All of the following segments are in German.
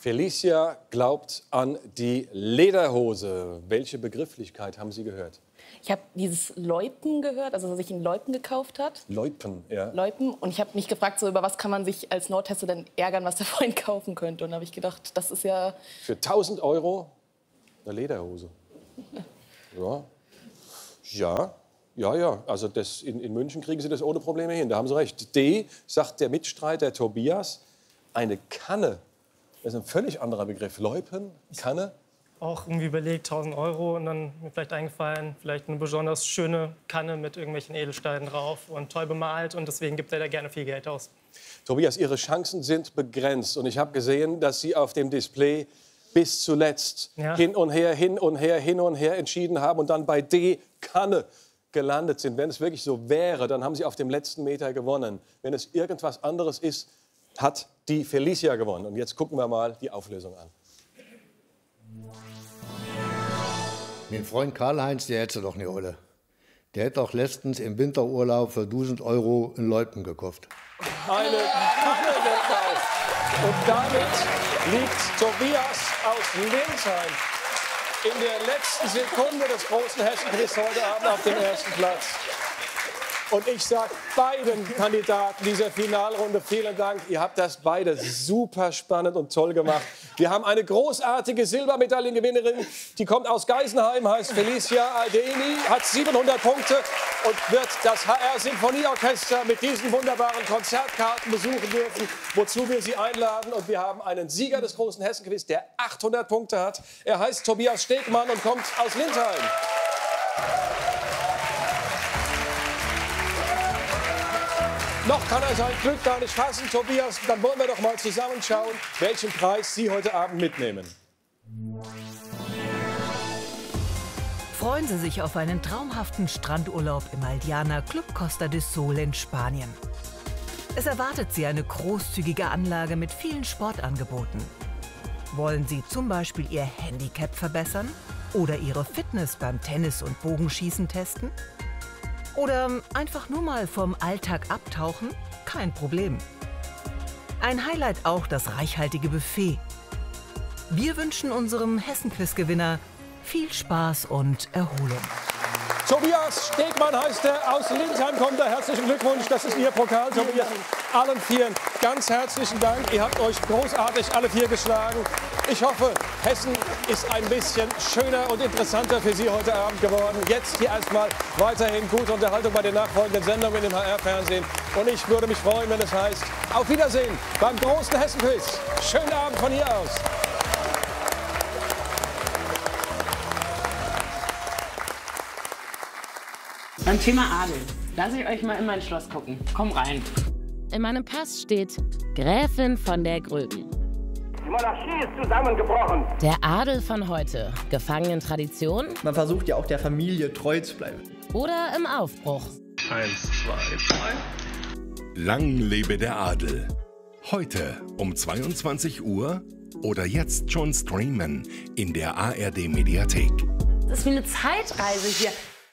Felicia glaubt an die Lederhose. Welche Begrifflichkeit haben Sie gehört? Ich habe dieses Loipen gehört, also dass sich ein Loipen gekauft hat. Loipen, ja. Loipen. Und ich habe mich gefragt, so, über was kann man sich als Nordhesse denn ärgern, was der Freund kaufen könnte. Und da habe ich gedacht, das ist ja... Für 1.000 € eine Lederhose. Ja. Also in München kriegen Sie das ohne Probleme hin, da haben Sie recht. D, sagt der Mitstreiter Tobias, eine Kanne. Das ist ein völlig anderer Begriff. Loipen, Kanne. Auch irgendwie überlegt, 1.000 € und dann mir vielleicht eingefallen, vielleicht eine besonders schöne Kanne mit irgendwelchen Edelsteinen drauf und toll bemalt und deswegen gibt er da gerne viel Geld aus. Tobias, Ihre Chancen sind begrenzt und ich habe gesehen, dass Sie auf dem Display bis zuletzt hin und her entschieden haben und dann bei D, Kanne, gelandet sind. Wenn es wirklich so wäre, dann haben Sie auf dem letzten Meter gewonnen. Wenn es irgendwas anderes ist, hat die Felicia gewonnen. Und jetzt gucken wir mal die Auflösung an. Mein Freund Karl-Heinz, der hätte doch eine Olle. Der hätte auch letztens im Winterurlaub für 1.000 € in Loipen gekauft. Eine Kanne gekauft. Und damit liegt Tobias aus Linsheim in der letzten Sekunde des großen Hessen-Quiz heute Abend auf dem ersten Platz. Und ich sage beiden Kandidaten dieser Finalrunde vielen Dank. Ihr habt das beide super spannend und toll gemacht. Wir haben eine großartige Silbermedaillengewinnerin. Die kommt aus Geisenheim, heißt Felicia Aldeni, hat 700 Punkte und wird das HR-Sinfonieorchester mit diesen wunderbaren Konzertkarten besuchen dürfen, wozu wir sie einladen. Und wir haben einen Sieger des großen Hessen-Quiz, der 800 Punkte hat. Er heißt Tobias Stegmann und kommt aus Linsheim. Noch kann er sein Glück gar nicht fassen, Tobias. Dann wollen wir doch mal zusammen schauen, welchen Preis Sie heute Abend mitnehmen. Freuen Sie sich auf einen traumhaften Strandurlaub im Aldiana Club Costa del Sol in Spanien. Es erwartet Sie eine großzügige Anlage mit vielen Sportangeboten. Wollen Sie zum Beispiel Ihr Handicap verbessern oder Ihre Fitness beim Tennis und Bogenschießen testen? Oder einfach nur mal vom Alltag abtauchen? Kein Problem. Ein Highlight auch das reichhaltige Buffet. Wir wünschen unserem Hessen-Quiz-Gewinner viel Spaß und Erholung. Tobias Stegmann heißt er, aus Linsheim kommt er. Herzlichen Glückwunsch, das ist Ihr Pokal, Tobias. Allen vieren ganz herzlichen Dank. Ihr habt euch großartig alle vier geschlagen. Ich hoffe, Hessen ist ein bisschen schöner und interessanter für Sie heute Abend geworden. Jetzt hier erstmal weiterhin gute Unterhaltung bei den nachfolgenden Sendungen im HR-Fernsehen. Und ich würde mich freuen, wenn es heißt, auf Wiedersehen beim großen Hessen-Quiz. Schönen Abend von hier aus. Beim Thema Adel. Lass ich euch mal in mein Schloss gucken. Komm rein. In meinem Pass steht Gräfin von der Gröben. Die Monarchie ist zusammengebrochen. Der Adel von heute. Gefangen in Tradition? Man versucht ja auch der Familie treu zu bleiben. Oder im Aufbruch? 1, 2, 3. Lang lebe der Adel. Heute um 22 Uhr oder jetzt schon streamen in der ARD-Mediathek. Das ist wie eine Zeitreise hier.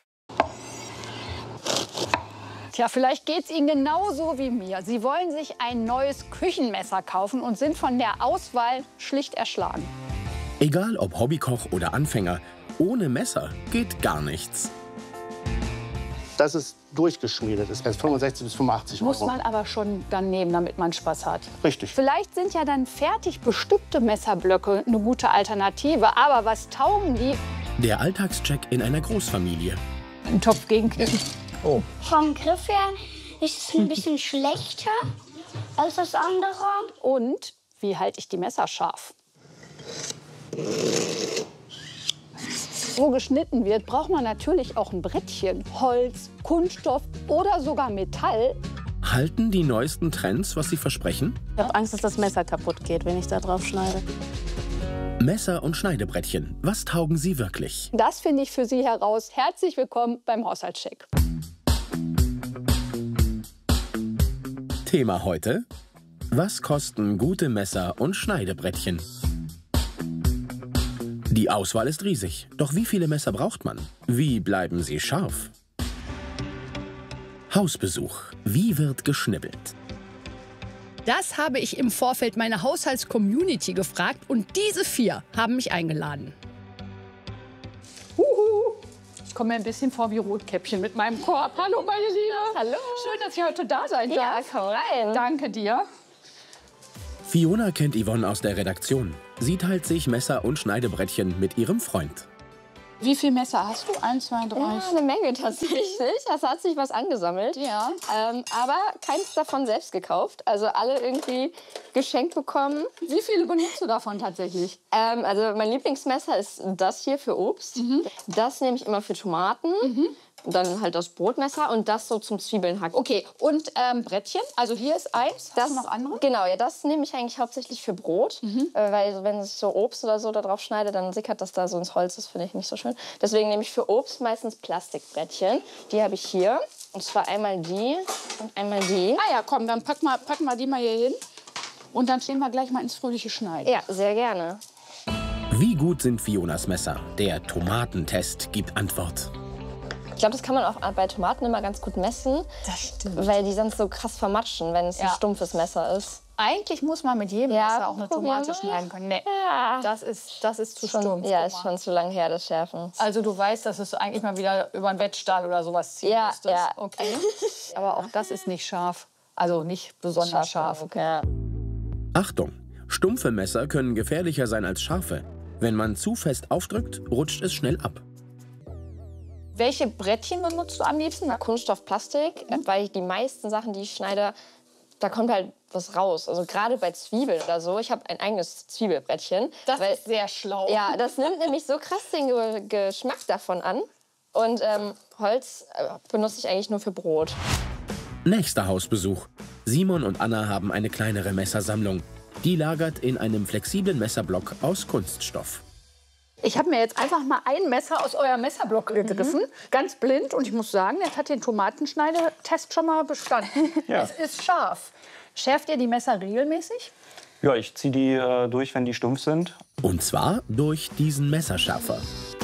Tja, vielleicht geht es Ihnen genauso wie mir. Sie wollen sich ein neues Küchenmesser kaufen und sind von der Auswahl schlicht erschlagen. Egal ob Hobbykoch oder Anfänger, ohne Messer geht gar nichts. Dass es durchgeschmiedet ist, 65 bis 85 €. Muss man aber schon dann nehmen, damit man Spaß hat. Richtig. Vielleicht sind ja dann fertig bestückte Messerblöcke eine gute Alternative. Aber was taugen die? Der Alltagscheck in einer Großfamilie. Ein Topf gegenknicken. Oh. Vom Griff her ist es ein bisschen schlechter als das andere. Und wie halte ich die Messer scharf? Wo geschnitten wird, braucht man natürlich auch ein Brettchen. Holz, Kunststoff oder sogar Metall. Halten die neuesten Trends, was sie versprechen? Ich habe Angst, dass das Messer kaputt geht, wenn ich da drauf schneide. Messer und Schneidebrettchen, was taugen sie wirklich? Das finde ich für Sie heraus. Herzlich willkommen beim Haushaltscheck. Thema heute: Was kosten gute Messer und Schneidebrettchen? Die Auswahl ist riesig. Doch wie viele Messer braucht man? Wie bleiben sie scharf? Hausbesuch. Wie wird geschnibbelt? Das habe ich im Vorfeld meiner Haushaltscommunity gefragt und diese 4 haben mich eingeladen. Ich komme mir ein bisschen vor wie Rotkäppchen mit meinem Korb. Hallo, meine Liebe. Hallo. Schön, dass ich heute da sein darf. Ja, komm rein. Danke dir. Fiona kennt Yvonne aus der Redaktion. Sie teilt sich Messer und Schneidebrettchen mit ihrem Freund. Wie viele Messer hast du? 1, 2, 3? Ja, eine Menge tatsächlich. Also hat sich was angesammelt. Ja. Aber keins davon selbst gekauft. Also alle irgendwie geschenkt bekommen. Wie viele benutzt du davon tatsächlich? Also mein Lieblingsmesser ist das hier für Obst. Das nehme ich immer für Tomaten. Dann halt das Brotmesser und das so zum Zwiebeln hacken. Okay, und Brettchen? Also hier ist eins. Hast du noch andere? Genau, ja, das nehme ich eigentlich hauptsächlich für Brot. Weil wenn ich so Obst oder so da drauf schneide, dann sickert das da so ins Holz. Das finde ich nicht so schön. Deswegen nehme ich für Obst meistens Plastikbrettchen. Die habe ich hier. Und zwar einmal die und einmal die. Ah ja, komm, dann packen wir die mal hier hin. Und dann stehen wir gleich mal ins fröhliche Schneiden. Ja, sehr gerne. Wie gut sind Fionas Messer? Der Tomatentest gibt Antwort. Ich glaube, das kann man auch bei Tomaten immer ganz gut messen. Das stimmt. Weil die sonst so krass vermatschen, wenn es ein stumpfes Messer ist. Eigentlich muss man mit jedem Messer auch eine Tomate schneiden können. Nee, das ist zu stumpf. Ja, ist schon zu lang her, das Schärfen. Also du weißt, dass es eigentlich mal wieder über einen Wettstahl oder sowas ziehen müsstest. Ja. Okay. Aber auch das ist nicht scharf. Also nicht besonders scharf. Okay. Achtung! Stumpfe Messer können gefährlicher sein als scharfe. Wenn man zu fest aufdrückt, rutscht es schnell ab. Welche Brettchen benutzt du am liebsten? Kunststoff, Plastik, weil die meisten Sachen, die ich schneide, da kommt halt was raus. Also gerade bei Zwiebeln oder so. Ich habe ein eigenes Zwiebelbrettchen. Das ist sehr schlau. Ja, das nimmt nämlich so krass den Geschmack davon an. Und Holz benutze ich eigentlich nur für Brot. Nächster Hausbesuch. Simon und Anna haben eine kleinere Messersammlung. Die lagert in einem flexiblen Messerblock aus Kunststoff. Ich habe mir jetzt einfach mal ein Messer aus eurem Messerblock gegriffen, ganz blind. Und ich muss sagen, das hat den Tomatenschneidetest schon mal bestanden. Ja. Es ist scharf. Schärft ihr die Messer regelmäßig? Ja, ich ziehe die durch, wenn die stumpf sind. Und zwar durch diesen Messerschärfer.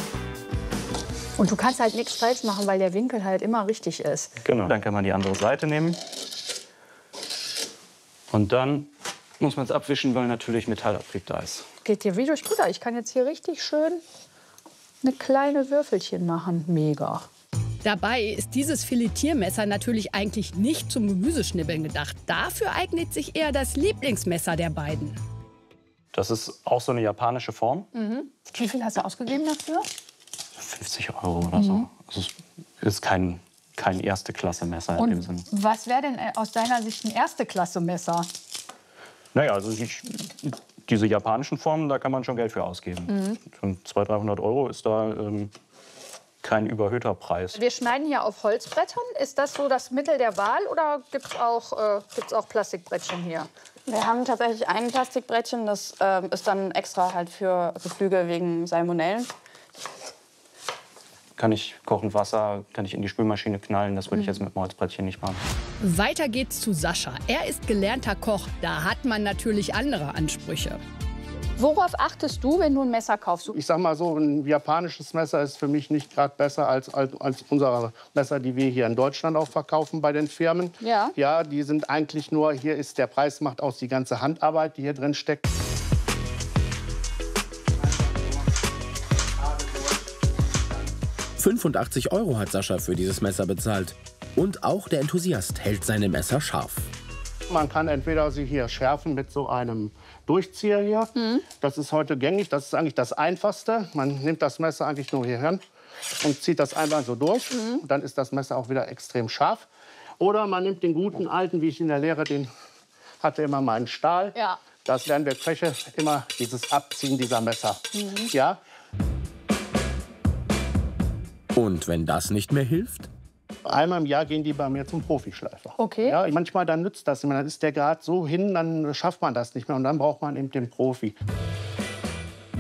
Und du kannst halt nichts falsch machen, weil der Winkel halt immer richtig ist. Genau. Dann kann man die andere Seite nehmen. Und dann muss man es abwischen, weil natürlich Metallabrieb da ist. Geht dir wie durch Butter. Ich kann jetzt hier richtig schön eine kleine Würfelchen machen. Mega. Dabei ist dieses Filetiermesser natürlich eigentlich nicht zum Gemüseschnibbeln gedacht. Dafür eignet sich eher das Lieblingsmesser der beiden. Das ist auch so eine japanische Form. Wie viel hast du ausgegeben dafür? 50 € oder so. Also es ist kein Erste-Klasse-Messer in dem Sinne. Was wäre denn aus deiner Sicht ein Erste-Klasse-Messer? Naja, also diese japanischen Formen, da kann man schon Geld für ausgeben. Schon 200-300 € ist da kein überhöhter Preis. Wir schneiden hier auf Holzbrettern. Ist das so das Mittel der Wahl oder gibt es auch Plastikbrettchen hier? Wir haben tatsächlich ein Plastikbrettchen, das ist dann extra halt für Geflügel wegen Salmonellen. Kann ich kochend Wasser, kann ich in die Spülmaschine knallen. Das würde ich jetzt mit dem Holzbrettchen nicht machen. Weiter geht's zu Sascha. Er ist gelernter Koch. Da hat man natürlich andere Ansprüche. Worauf achtest du, wenn du ein Messer kaufst? Ich sag mal so, ein japanisches Messer ist für mich nicht gerade besser als unsere Messer, die wir hier in Deutschland auch verkaufen bei den Firmen. Ja. Ja, die sind eigentlich nur, hier ist der Preis, macht aus die ganze Handarbeit, die hier drin steckt. €85 hat Sascha für dieses Messer bezahlt. Und auch der Enthusiast hält seine Messer scharf. Man kann entweder sie hier schärfen mit so einem Durchzieher hier. Das ist heute gängig, das ist eigentlich das Einfachste. Man nimmt das Messer eigentlich nur hier hin und zieht das einmal so durch. Und dann ist das Messer auch wieder extrem scharf. Oder man nimmt den guten alten, wie ich in der Lehre, den hatte immer meinen Stahl. Ja. Das lernen wir Köche immer, dieses Abziehen dieser Messer. Ja. Und wenn das nicht mehr hilft? Einmal im Jahr gehen die bei mir zum Profischleifer. Okay. Ja, manchmal dann nützt das nicht mehr. Dann ist der Grad so hin, dann schafft man das nicht mehr. Und dann braucht man eben den Profi.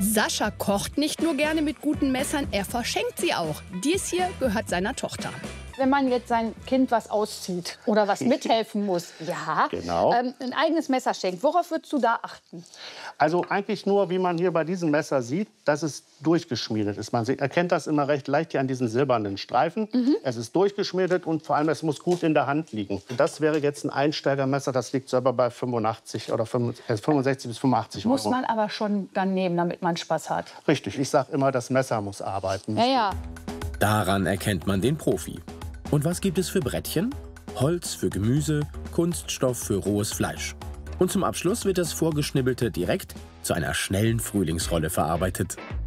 Sascha kocht nicht nur gerne mit guten Messern, er verschenkt sie auch. Dies hier gehört seiner Tochter. Wenn man jetzt sein Kind was auszieht oder was mithelfen muss, ja, Genau. Ein eigenes Messer schenkt, worauf würdest du da achten? Also eigentlich nur, wie man hier bei diesem Messer sieht, dass es durchgeschmiedet ist. Man erkennt das immer recht leicht hier an diesen silbernen Streifen. Es ist durchgeschmiedet und vor allem, es muss gut in der Hand liegen. Das wäre jetzt ein Einsteigermesser, das liegt selber bei 85 oder 65 bis 85 Euro. Muss man aber schon dann nehmen, damit man Spaß hat. Richtig, ich sage immer, das Messer muss arbeiten. Ja. Daran erkennt man den Profi. Und was gibt es für Brettchen? Holz für Gemüse, Kunststoff für rohes Fleisch. Und zum Abschluss wird das Vorgeschnibbelte direkt zu einer schnellen Frühlingsrolle verarbeitet.